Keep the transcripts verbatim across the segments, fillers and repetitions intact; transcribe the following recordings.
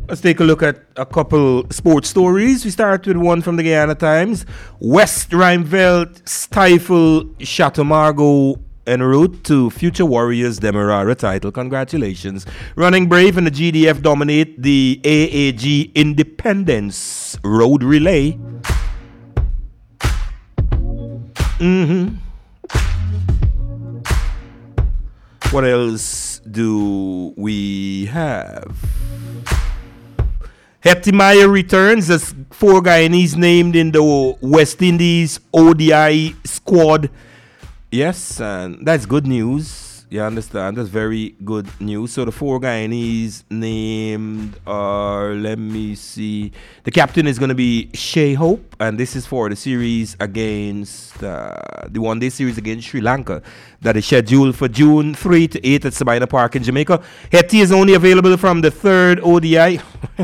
Let's take a look at a couple sports stories. We start with one from the Guyana Times. West Rheinveld stifle Chateau Margaux en route to Future Warriors Demerara title. Congratulations. Running Brave and the G D F dominate the A A G Independence Road Relay. Mm-hmm. What else do we have? Hetty returns as four Guyanese named in the West Indies O D I squad. Yes, and that's good news. You understand? That's very good news. So the four Guyanese named are, let me see. The captain is going to be Shea Hope, and this is for the series against, uh, the one-day series against Sri Lanka that is scheduled for June third to eighth at Sabina Park in Jamaica. Hetty is only available from the third O D I.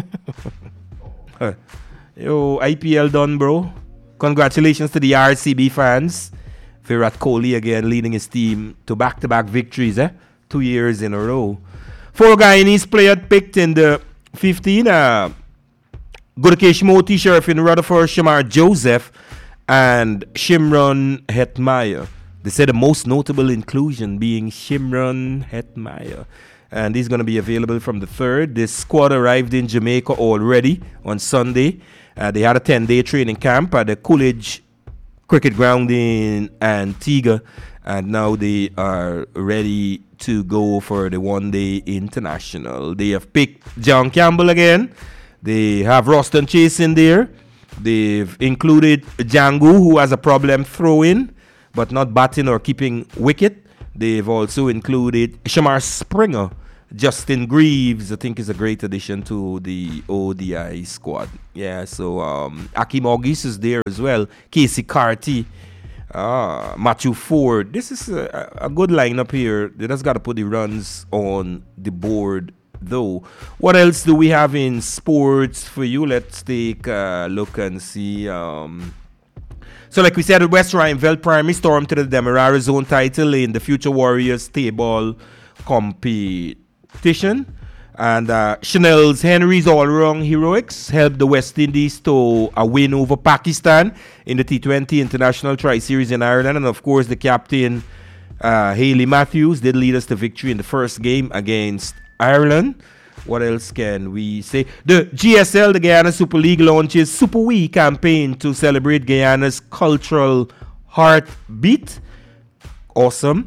Yo, I P L done, bro. Congratulations to the R C B fans. Virat Kohli again leading his team to back-to-back victories, eh? Two years in a row. Four Guyanese players picked in the fifteen. Uh, Gudakesh Moti, Sheriff in Rutherford, Shamar Joseph, and Shimron Hetmeyer. They said the most notable inclusion being Shimron Hetmeyer. And he's going to be available from the third. This squad arrived in Jamaica already on Sunday. Uh, they had a ten-day training camp at the Coolidge Cricket Ground in Antigua, and now they are ready to go for the one-day international. They have picked John Campbell again. They have Roston Chase in there. They've included Django, who has a problem throwing, but not batting or keeping wicket. They've also included Shamar Springer. Justin Greaves, I think, is a great addition to the O D I squad. Yeah, so um, Akeem August is there as well. Casey Carty, uh, Matthew Ford. This is a, a good lineup here. They just got to put the runs on the board, though. What else do we have in sports for you? Let's take a look and see. Um, so, like we said, West Rheinveld Primary stormed to the Demerara Zone title in the Future Warriors Table competition. And uh, Chanel's Henry's all-round heroics helped the West Indies to a win over Pakistan in the T twenty International Tri-Series in Ireland. And, of course, the captain, uh, Haley Matthews, did lead us to victory in the first game against Ireland. What else can we say? The G S L, the Guyana Super League, launches Super Wee campaign to celebrate Guyana's cultural heartbeat. Awesome.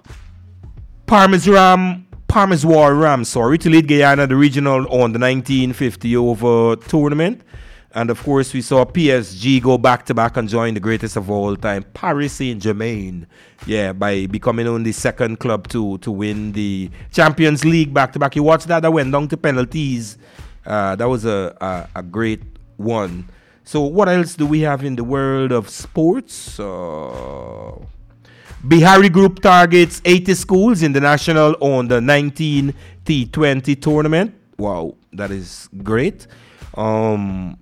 Parmesan Parmeswar Ram, sorry, to lead Guyana the regional on the nineteen fifty over tournament. And of course, we saw P S G go back to back and join the greatest of all time, Paris Saint-Germain. Yeah, by becoming only the second club to to win the Champions League back to back. You watched that, that went down to penalties. Uh, that was a, a, a great one. So, what else do we have in the world of sports? Uh, Bihari Group targets eighty schools in the national on the nineteen T twenty tournament. Wow, that is great. Um,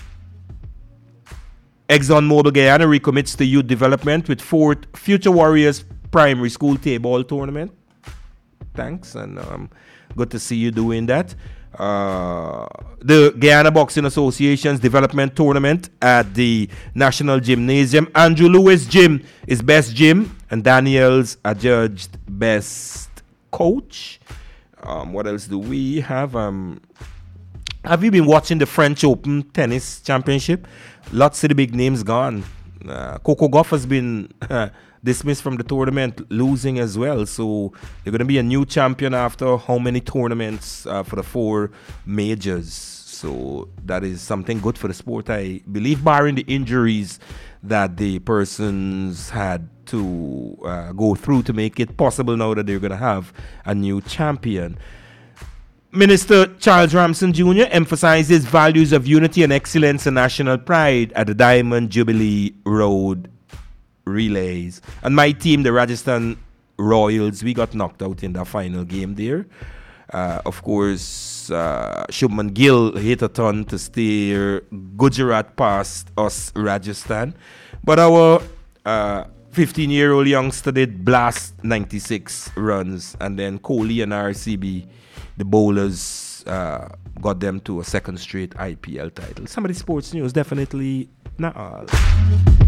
ExxonMobil Guyana recommits to youth development with fourth Future Warriors Primary School Table Tournament. Thanks, and um, good to see you doing that. Uh, the Guyana Boxing Association's development tournament at the National Gymnasium. Andrew Lewis Gym is best gym, and Daniels adjudged best coach. Um, what else do we have? Um, have you been watching the French Open Tennis Championship? Lots of the big names gone. Uh, Coco Gauff has been uh, dismissed from the tournament, losing as well. So they're going to be a new champion after how many tournaments uh, for the four majors. So that is something good for the sport, I believe, barring the injuries that the persons had to uh, go through to make it possible now that they're going to have a new champion. Minister Charles Ramson Junior emphasizes values of unity and excellence and national pride at the Diamond Jubilee Road relays. And my team, the Rajasthan Royals, we got knocked out in the final game there. Uh, of course, uh, Shubman Gill hit a ton to steer Gujarat past us, Rajasthan. But our uh, fifteen-year-old youngster did blast ninety-six runs. And then Kohli and R C B, the bowlers, uh, got them to a second straight I P L title. Some of the sports news, definitely not all.